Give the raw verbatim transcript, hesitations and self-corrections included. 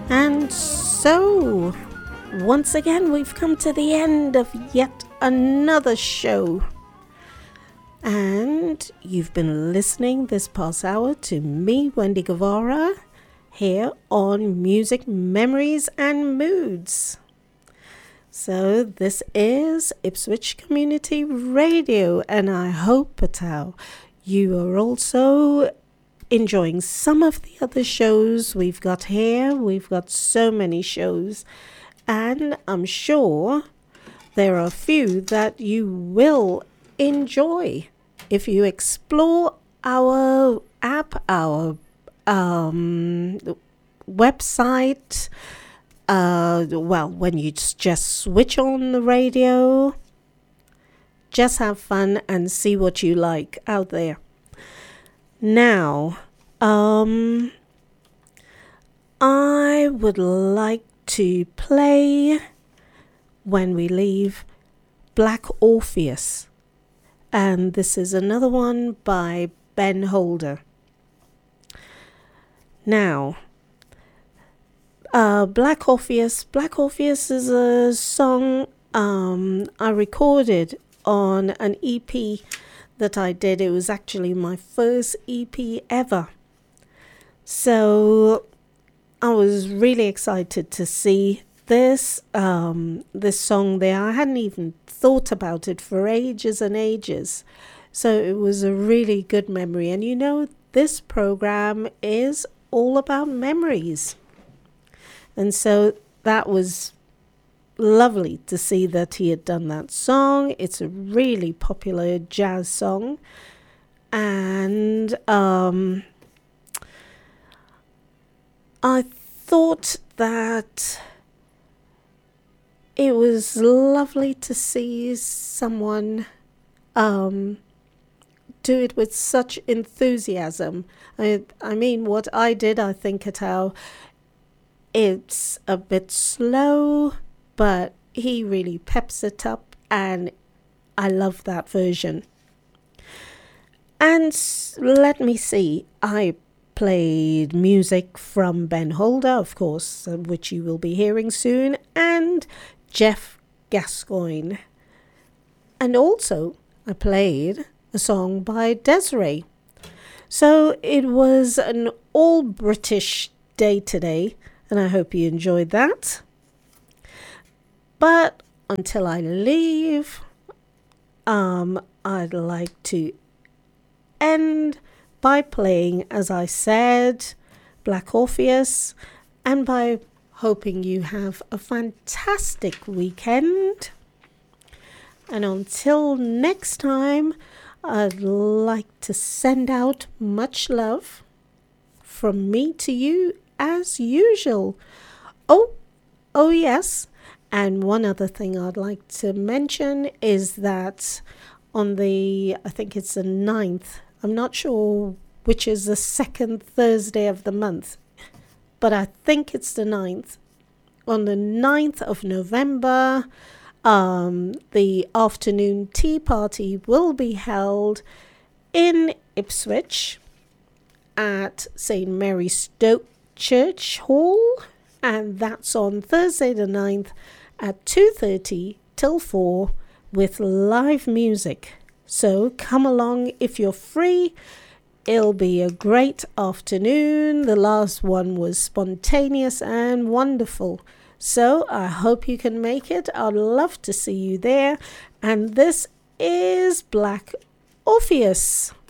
And so, once again, we've come to the end of yet another show. And you've been listening this past hour to me, Wendy Guevara, here on Music, Memories and Moods. So this is Ipswich Community Radio, and I hope, Patel, you are also enjoying some of the other shows we've got here. We've got so many shows, and I'm sure there are a few that you will enjoy if you explore our app, our um, website. Uh, well, when you just switch on the radio, just have fun and see what you like out there. Now, um, I would like to play, when we leave, Black Orpheus. And this is another one by Ben Holder. Now, uh, Black Orpheus. Black Orpheus is a song um, I recorded on an E P that I did. It was actually my first E P ever. So I was really excited to see this um, this song there. I hadn't even thought about it for ages and ages. So it was a really good memory. And you know, this program is all about memories. And so that was lovely to see that he had done that song. It's a really popular jazz song. And um, I thought that it was lovely to see someone um, do it with such enthusiasm. I, I mean, what I did, I think, at how it's a bit slow, but he really peps it up, and I love that version. And let me see, I played music from Ben Holder, of course, which you will be hearing soon, and Jeff Gascoigne. And also, I played a song by Desiree. So it was an all-British day today, and I hope you enjoyed that. But until I leave, um, I'd like to end by playing, as I said, Black Orpheus, and by hoping you have a fantastic weekend. And until next time, I'd like to send out much love from me to you as usual. Oh, oh yes. And one other thing I'd like to mention is that on the, I think it's the ninth, I'm not sure which is the second Thursday of the month, but I think it's the ninth. On the ninth of November, um, the afternoon tea party will be held in Ipswich at Saint Mary Stoke Church Hall, and that's on Thursday the ninth at two thirty till four with live music. So come along if you're free. It'll be a great afternoon. The last one was spontaneous and wonderful. So I hope you can make it. I'd love to see you there. And this is Black Orpheus.